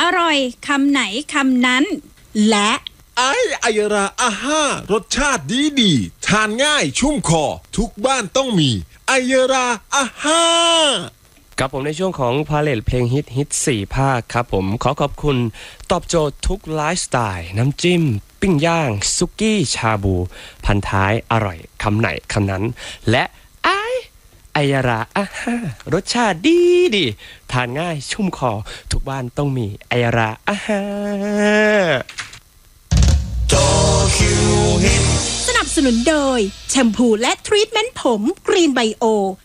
อร่อยคำไหนคำนั้นและอายราอาห้ารสชาติดีทานง่ายชุ่มคอทุกบ้านต้องมีอายราอาห้าครับผมในช่วงของพาเลทเพลงฮิต4ภาคครับผมขอขอบคุณตอบโจทย์ทุกไลฟ์สไตล์น้ำจิ้มปิ้งย่างซุกี้ชาบูพันท้ายอร่อยคำไหนคำนั้นและอายราอาห้ารสชาติดีทานง่ายชุ่มคอทุกบ้านต้องมีอายราอาห้าสนับสนุนโดยแชมพูและทรีทเมนต์ผมกรีนไบโอ